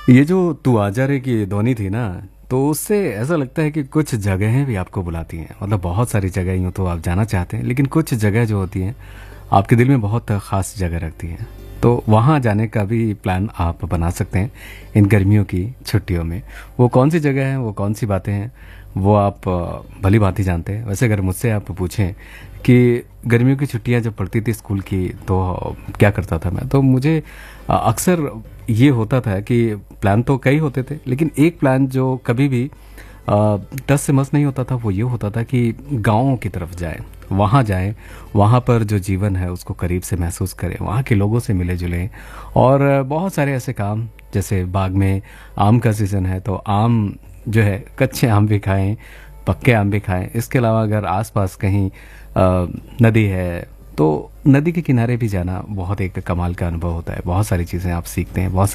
ये जो तू आजा रे की ध्वनि थी ना, तो उससे ऐसा लगता है कि कुछ जगहें भी आपको बुलाती हैं। मतलब बहुत सारी जगह यूँ तो आप जाना चाहते हैं, लेकिन कुछ जगह जो होती हैं आपके दिल में बहुत ख़ास जगह रखती हैं। तो वहाँ जाने का भी प्लान आप बना सकते हैं इन गर्मियों की छुट्टियों में। वो कौन सी जगह है, वो कौन सी बातें हैं, वो आप भली भांति जानते हैं। वैसे अगर मुझसे आप पूछें कि गर्मियों की छुट्टियां जब पड़ती थी स्कूल की, तो क्या करता था मैं, तो मुझे अक्सर ये होता था कि प्लान तो कई होते थे, लेकिन एक प्लान जो कभी भी टस से मस नहीं होता था, वो ये होता था कि गाँव की तरफ जाएं, वहाँ पर जो जीवन है उसको करीब से महसूस करें, वहाँ के लोगों से मिले जुलें। और बहुत सारे ऐसे काम, जैसे बाग में आम का सीज़न है तो आम जो है, कच्चे आम भी खाएं, पक्के आम भी खाएं। इसके अलावा अगर आसपास कहीं नदी है तो नदी के किनारे भी जाना बहुत एक कमाल का अनुभव होता है। बहुत सारी चीज़ें आप सीखते हैं, बहुत